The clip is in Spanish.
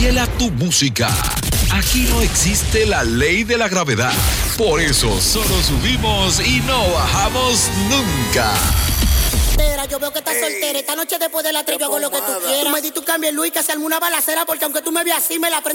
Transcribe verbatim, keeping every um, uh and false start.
fiel a tu música. Aquí no existe la ley de la gravedad. Por eso solo subimos y no bajamos nunca. Yo veo que estás soltera. Esta noche después de la trivia hago lo que tú quieras. Tú me di tu cambio, Luis, que se arme una balacera, porque aunque tú me veas así, me la prendo.